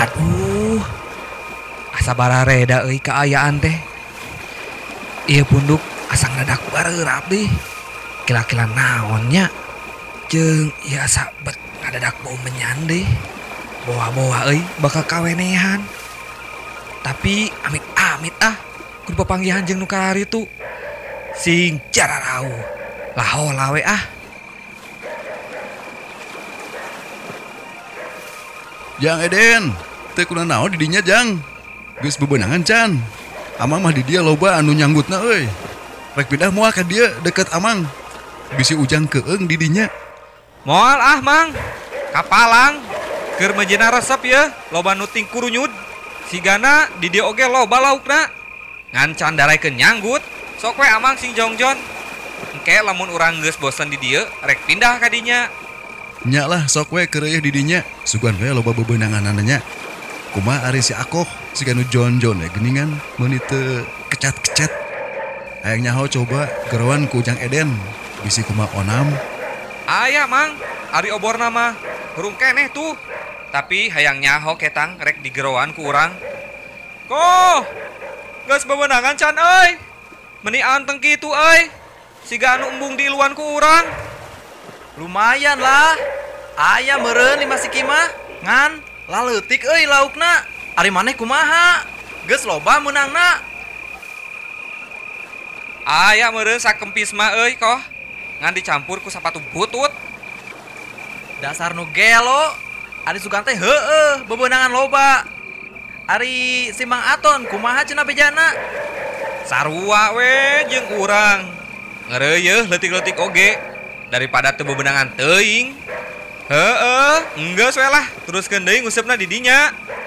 Aduh, asa barareda euy kaayaan teh. Ieu punduk asa ngadak bareurap deui. Kila-kila naonnya? Jeung ieu asa bet ngadadak bau menyan deui. Boa-boa euy bakal kawenehan. Tapi amit-amit kudu papanggihan jeung nu kararitu. Sing cararau. Lahola we ah. Jang Eden, teu kuna naon di dinya Jang. Geus bebenangan can. Amang mah di dia loba anu nyanggutna euy. Rek pindah moal ka dieu deket Amang. Bisi ujang keung di dinya. Moal ah mang. Kapalang. Keur mejena resep ya, loba nu ting kurunyud. Sigana di dieu oge loba laukna. Ngan can darekeun nyanggut. Sok we Amang sing jongjon. Engke lamun urang geus bosen di dieu, rek pindah ka dinya. Nya lah sok we keureuh di dinya. Sugan we loba bebenangan nya. Kumaha ari si Akoh siga nu jon-jon geuningan meuni teu kecat-kecet. Hayang nyaho coba gerowan ku Ujang Eden. Bisi kumaha onam. Aya mang, ari oborna mah hurung keneh tuh. Tapi hayang nyaho ketang rek digerowan ku urang. Koh, geus bebenangan can euy. Meuni anteng kitu euy. Siga anu embung di iluan ku urang. Lumayan lah. Aya meureun lima siki mah. Ngan laleutik euy laukna. Ari maneh kumaha? Geus loba meunangna. Aya meureun sakempis mah euy koh. Ngan dicampur ku sapatu butut. Dasar nu gelo. Ari sugan teh heueuh bebeunangan loba. Ari si Mang Aton kumaha cenah bejana? Sarua we jeung urang. Ngeureuyeun leutik-leutik oge daripada teu bebenangan teuing. Heueuh, enggeus we lah, teruskeun deui ngusupna di dinya.